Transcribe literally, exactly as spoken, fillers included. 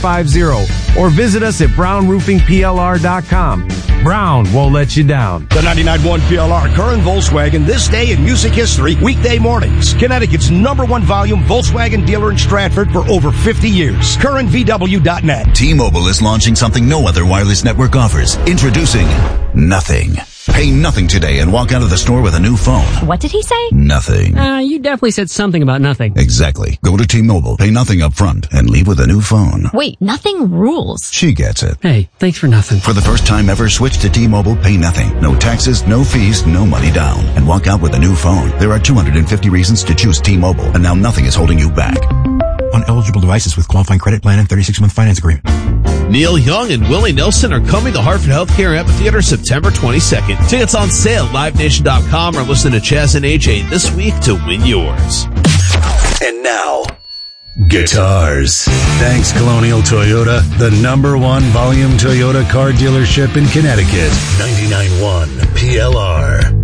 five zero or visit us at brown roofing p l r dot com. Brown won't let you down. The ninety-nine point one P L R Curran Volkswagen, this day in music history, weekday mornings. Connecticut's number one volume Volkswagen dealer in Stratford for over fifty years. curran v w dot net. T-Mobile is launching something no other wireless network offers. Introducing Nothing. Pay nothing today and walk out of the store with a new phone. What did he say? Nothing. Uh, you definitely said something about nothing. Exactly. Go to T-Mobile, pay nothing up front, and leave with a new phone. Wait, nothing rules. She gets it. Hey, thanks for nothing. For the first time ever, switch to T-Mobile, pay nothing. No taxes, no fees, no money down. And walk out with a new phone. There are two hundred fifty reasons to choose T-Mobile, and now nothing is holding you back. On eligible devices with qualifying credit plan and thirty-six month finance agreement. Neil Young and Willie Nelson are coming to Hartford Healthcare Amphitheater September twenty-second. Tickets on sale at live nation dot com or listen to Chaz and A J this week to win yours. And now, guitars. Thanks, Colonial Toyota, the number one volume Toyota car dealership in Connecticut. ninety-nine point one P L R.